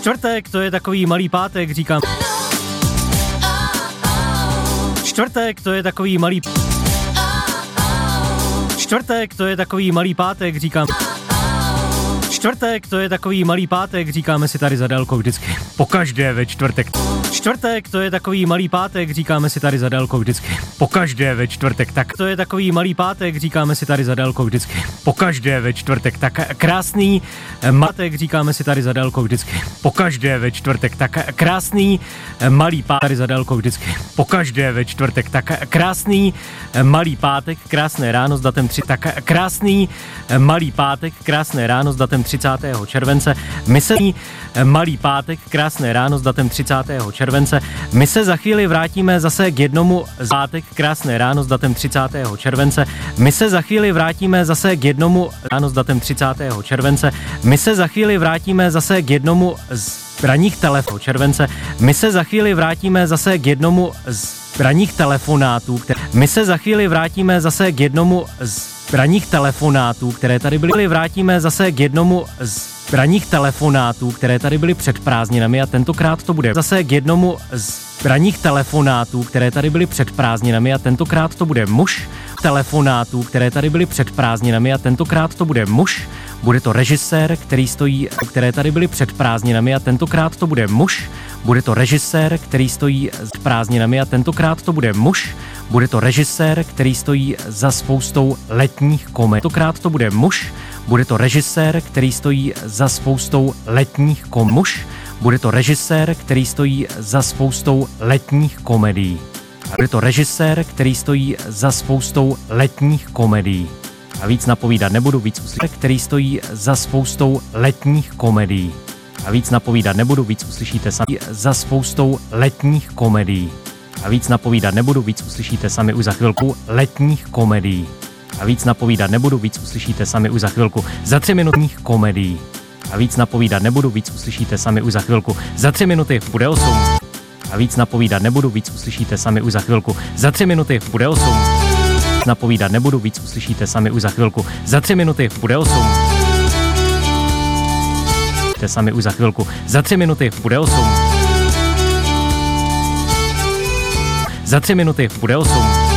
Čtvrtek, to je takový malý pátek, říkám. Čtvrtek, to je takový malý... Čtvrtek, to je takový malý pátek, říkám. Čtvrtek, to je takový malý pátek, říkáme si tady za délkou vždycky. Pokaždé ve čtvrtek. Čtvrtek, to je takový malý pátek, říkáme si tady za délkou vždycky. Pokaždé ve čtvrtek, tak to je takový malý pátek, říkáme si tady za délkou vždycky. Pokaždé ve čtvrtek, tak krásný pátek, říkáme si tady za délkou vždycky. Pokaždé ve čtvrtek, tak krásný malý pátek tady za délkou vždycky. Pokaždé ve čtvrtek, tak krásný malý pátek, krásné ráno s datem 3, tak krásný malý pátek, krásné ráno s datem 30. července. Malý pátek, krásné ráno s datem 30. července. My se za chvíli vrátíme zase k jednomu pátek, krásné ráno s datem 30. července. My se za chvíli vrátíme zase k jednomu ráno s datem 30. července. My se za chvíli vrátíme zase k jednomu z ranních telefonů července. My se za chvíli vrátíme zase k jednomu z ranních telefonátů, my se za chvíli vrátíme zase k jednomu z ranních telefonátů, které tady byly. Vrátíme zase k jednomu z ranních telefonátů, které tady byly před prázdninami a tentokrát to bude zase k jednomu z ranních telefonátů, které tady byly před prázdninami a tentokrát to bude muž telefonátů, které tady byly před prázdninami a tentokrát to bude muž. Bude to režisér, který stojí, které tady byly před prázdninami a tentokrát to bude muž. Bude to režisér, který stojí s prázdninami a tentokrát to bude muž. Bude to režisér, který stojí za spoustou letních komedií. Tentokrát to bude muž. Bude to režisér, který stojí za spoustou letních komedií. Muž. Bude to režisér, který stojí za spoustou letních komedií. Bude to režisér, který stojí za spoustou letních komedií. A víc napovídat nebudu, víc uslyšíte, který stojí za spoustou letních komedií. A víc napovídat nebudu, víc uslyšíte sami za spoustou letních komedií. A víc napovídat nebudu, víc uslyšíte sami už za chvilku letních komedií. A víc napovídat nebudu, víc uslyšíte sami už za chvilku za 3 minuty komedií. A víc napovídat nebudu, víc uslyšíte sami už za chvilku za 3 minuty bude 8. A víc napovídat nebudu, víc uslyšíte sami už za chvilku za 3 minuty bude 8. Napovídat nebudu, víc uslyšíte sami už za chvilku za 3 minuty bude 8. Sami už za chvilku za 3 minuty bude 8. Za 3 minuty bude 8.